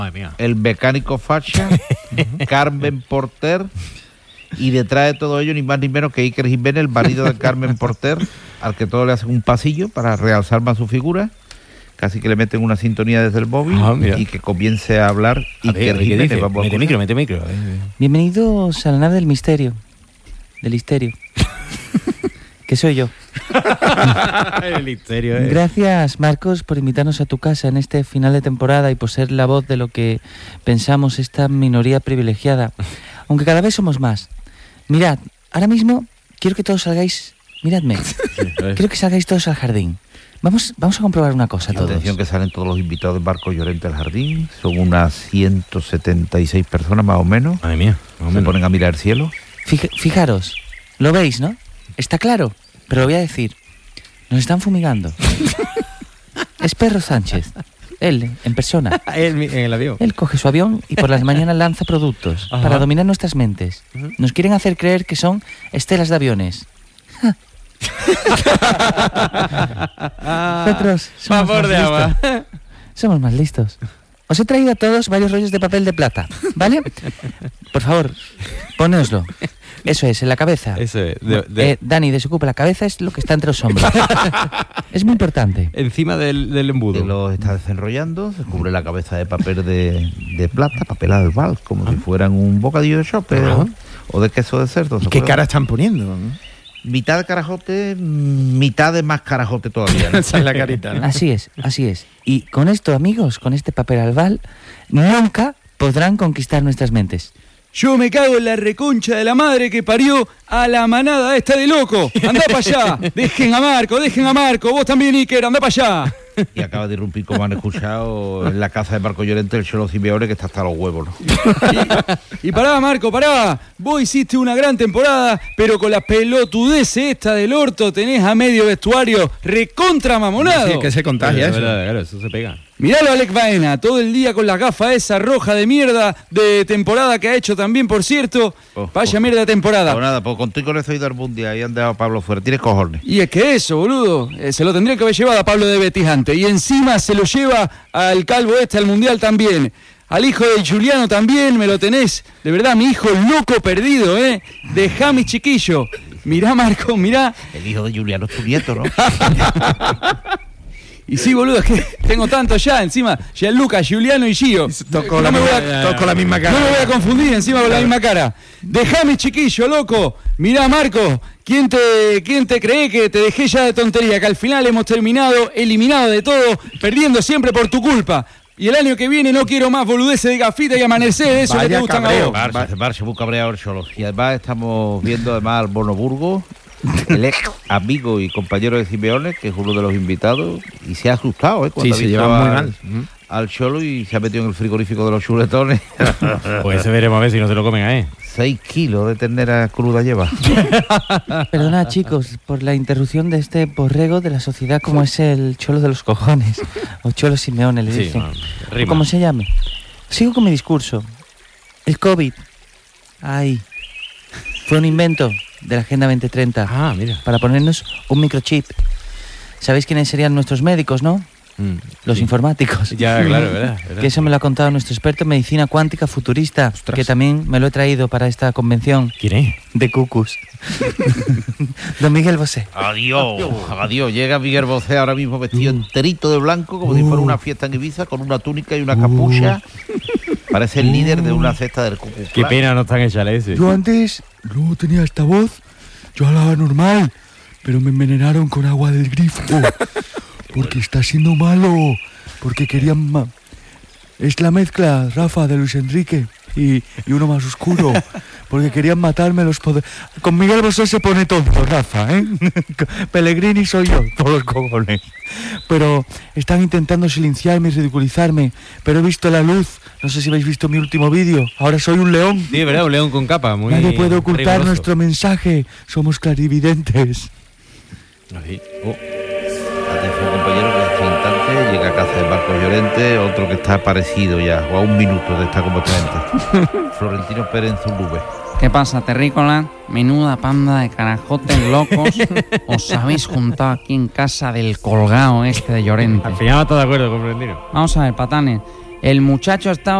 el mecánico facha, Carmen Porter, y detrás de todo ello ni más ni menos que Iker Jiménez, el marido de Carmen Porter, al que todo le hacen un pasillo para realzar más su figura. Casi que le meten una sintonía desde el móvil y que comience a hablar Iker Jiménez. Mete micro. Bienvenidos a la nave del misterio, del histerio. Que soy yo. El histerio, Gracias, Marcos, por invitarnos a tu casa en este final de temporada y por ser la voz de lo que pensamos esta minoría privilegiada. Aunque cada vez somos más. Mirad, ahora mismo quiero que todos salgáis. Miradme. Quiero que salgáis todos al jardín. Vamos a comprobar una cosa todos. Atención que salen todos los invitados del Barco Llorente al jardín. Son unas 176 personas más o menos. Madre mía. Se ponen a mirar el cielo. Fijaros, lo veis, ¿no? Está claro, pero lo voy a decir. Nos están fumigando. Es Pedro Sánchez. Él, en persona. Él en el avión. Él coge su avión y por las mañanas lanza productos para dominar nuestras mentes. Nos quieren hacer creer que son estelas de aviones. Nosotros somos Vapor de agua. Somos más listos. Os he traído a todos varios rollos de papel de plata, ¿vale? Por favor, ponéoslo. Eso es, en la cabeza. Eso es. Dani, desocupa la cabeza, es lo que está entre los hombros. Es muy importante. Encima del embudo. Lo está desenrollando, se cubre la cabeza de papel de plata, papel albal, como si fueran un bocadillo de chope o de queso de cerdo. ¿Qué cara están poniendo? Mitad de carajote, mitad de más carajote todavía, ¿no? Esa es la carita, ¿no? Así es. Y con esto, amigos, con este papel albal, nunca podrán conquistar nuestras mentes. Yo me cago en la reconcha de la madre que parió a la manada esta de loco. Andá para allá. Dejen a Marco. Vos también, Iker, andá para allá. Y acaba de irrumpir, como han escuchado, en la casa de Barco Llorente, el Cholo Simeone, que está hasta los huevos, ¿no? Y pará, Marco, pará. Vos hiciste una gran temporada, pero con la pelotudez esta del orto tenés a medio vestuario recontra mamonado. Sí, que se contagia eso. Claro, eso se pega. Miralo a Alec Baena, todo el día con la gafa esa roja de mierda de temporada que ha hecho también, por cierto. Vaya mierda de temporada. Pues nada, pues contigo con eso he ido al mundial y han dejado a Pablo fuera. Tienes cojones. Y es que eso, boludo, se lo tendría que haber llevado a Pablo de Betis antes. Y encima se lo lleva al calvo al mundial también. Al hijo de Juliano también me lo tenés. De verdad, mi hijo loco perdido, Dejá mi chiquillo. Mirá, Marco, mirá. El hijo de Juliano es tu nieto, ¿no? Y sí, boludo, es que tengo tanto ya, encima, Gianluca, Giuliano y Gio. Todos con la misma cara. No me voy a confundir encima con la misma cara. Dejame, chiquillo, loco. Mirá, Marco, ¿quién te cree que te dejé ya de tontería? Que al final hemos terminado eliminado de todo, perdiendo siempre por tu culpa. Y el año que viene no quiero más boludeces de gafita y amanecer, eso que te gustan a vos. Barça, muy cabreado el Cholo. Y además estamos viendo al Bono Burgos, el ex amigo y compañero de Simeone, que es uno de los invitados, y se ha asustado, cuando se lleva muy mal al Cholo y se ha metido en el frigorífico de los chuletones. Pues veremos a ver si no se lo comen ahí. 6 kilos de ternera cruda lleva. Perdona, chicos, por la interrupción de este borrego de la sociedad como es el Cholo de los cojones, o Cholo Simeone, le dicen, o como se llame. Sigo con mi discurso. El COVID, fue un invento de la Agenda 2030 para ponernos un microchip. ¿Sabéis quiénes serían nuestros médicos, no? Los informáticos. Ya, claro, ¿verdad? Que eso me lo ha contado nuestro experto en medicina cuántica futurista. Ostras. Que también me lo he traído para esta convención. ¿Quién es? De Cucus. Don Miguel Bosé. Adiós. Llega Miguel Bosé ahora mismo vestido enterito de blanco, como si fuera una fiesta en Ibiza, con una túnica y una capucha. Parece el líder de una cesta del Cucus. Qué pena no están hechas ese. Yo antes no tenía esta voz. Yo hablaba normal, pero me envenenaron con agua del grifo. Porque está siendo malo. Porque querían... Es la mezcla, Rafa, de Luis Enrique y uno más oscuro. Porque querían matarme los poderes. Con Miguel Bosé se pone tonto, Rafa, Pellegrini soy yo, todos los cojones. Pero están intentando silenciarme y ridiculizarme. Pero he visto la luz. No sé si habéis visto mi último vídeo. Ahora soy un león. Sí, ¿verdad? Un león con capa. Muy Nadie puede ocultar riguroso. nuestro mensaje. Somos clarividentes. Atención, compañero, que en este instante llega a casa del Barco Llorente, otro que está parecido ya, o a un minuto de estar completamente. Florentino Pérez en Zurube. ¿Qué pasa, terrícola? Menuda panda de carajotes locos. Os habéis juntado aquí en casa del colgado este de Llorente. Al final no está de acuerdo con Florentino. Vamos a ver, patanes. El muchacho estaba